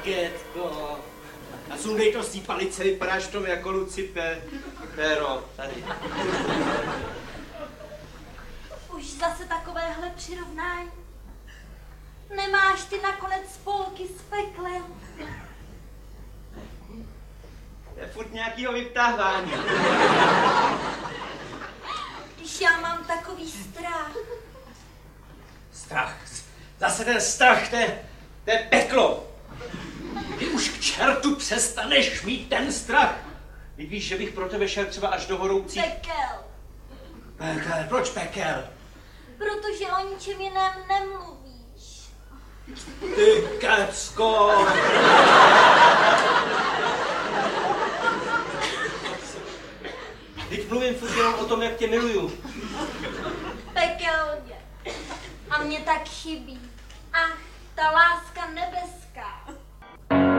Markétko. A sundej to z té palice, vypadáš v tom jako Lucifer. Pero, tady. Už zase takovéhle přirovnání. Nemáš ty nakonec spolky s peklem. To je furt nějakýho vyptávání. Když já mám takový strach. Strach. Zase ten strach, to je peklo. Ty už k čertu přestaneš mít ten strach. Ty víš, že bych pro tebe šel třeba až do horoucí... Pekel. Pekel, proč pekel? Protože o ničem jiném nemluvíš. Ty kecko. Teď mluvím furt jenom o tom, jak tě miluju. Pekelně. A mě tak chybí. Ach, ta láska